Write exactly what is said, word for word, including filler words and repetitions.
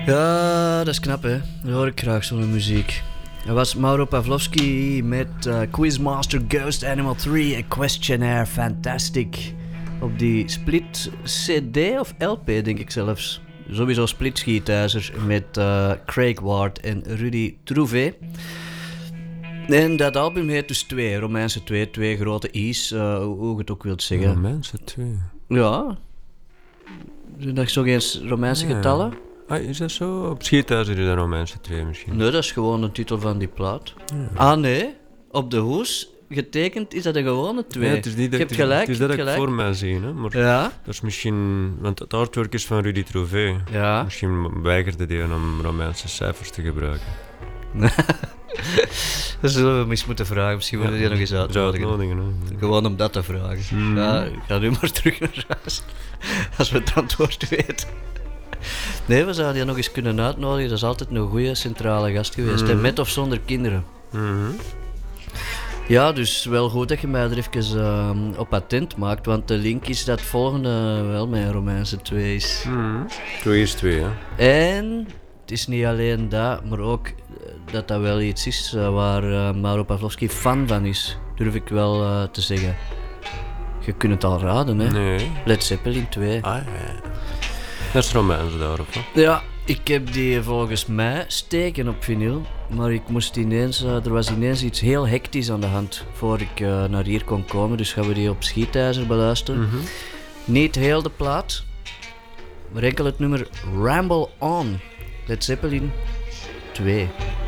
Ja, dat is knap, hè. Dat hoor ik graag, zo'n muziek. Dat was Mauro Pavlovsky met uh, Quizmaster Ghost Animal drie, A Questionnaire, fantastic. Op die split C D of L P, denk ik zelfs. Sowieso split schietijzer met uh, Craig Ward en Rudy Trouvé. En dat album heet dus twee, Romeinse twee, twee grote I's, uh, hoe je het ook wilt zeggen. Romeinse twee? Ja. Zijn dat zo eens Romeinse ja. getallen? Ah, is dat zo? Op schietijzer is dat Romeinse twee misschien? Nee, dat is gewoon de titel van die plaat. Ja. Ah nee, op de hoes getekend is dat een gewone twee. Ja, het is niet dat, je hebt het is, gelijk, het is dat ik gelijk. voor mij zie, hè? Maar Ja. dat is misschien... Want het artwork is van Rudy Trouvé. Ja. Misschien weigerde die om Romeinse cijfers te gebruiken. Dat zullen we eens moeten vragen. Misschien moeten we die nog eens uitnodigen. uitnodigen Gewoon om dat te vragen. Mm. Ja, ik ga nu maar terug naar huis. Als we het antwoord weten. Nee, we zouden die nog eens kunnen uitnodigen. Dat is altijd een goede centrale gast geweest. Mm. En met of zonder kinderen. Mm-hmm. Ja, dus wel goed dat je mij er even uh, op attent maakt. Want de link is dat het volgende wel mijn Romeinse twee is. Mm-hmm. Twee is twee, hè? En het is niet alleen dat, maar ook dat dat wel iets is uh, waar uh, Mauro Pavlovsky fan van is. Durf ik wel uh, te zeggen. Je kunt het al raden, hè? Nee. Led Zeppelin twee. Ah, ja. Dat is Romeins daarop, hè? Ja, ik heb die volgens mij steken op vinyl. Maar ik moest ineens, uh, er was ineens iets heel hectisch aan de hand voor ik uh, naar hier kon komen. Dus gaan we die op schietijzer beluisteren. Mm-hmm. Niet heel de plaat, maar enkel het nummer Ramble On. Led Zeppelin twee.